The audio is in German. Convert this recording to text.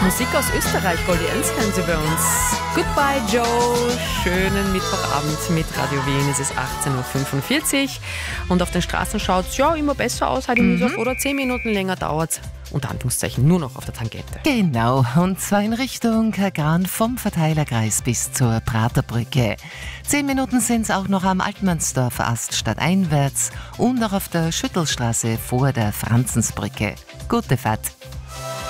Musik aus Österreich, Goldie Ends hören Sie bei uns. Goodbye Joe, schönen Mittwochabend mit Radio Wien. Es ist 18.45 Uhr und auf den Straßen schaut es ja immer besser aus, heute im oder 10 Minuten länger dauert es. Unter Anführungszeichen nur noch auf der Tangente. Genau, und zwar in Richtung Kagran vom Verteilerkreis bis zur Praterbrücke. 10 Minuten sind es auch noch am Altmannsdorfer Ast stadteinwärts und auch auf der Schüttelstraße vor der Franzensbrücke. Gute Fahrt!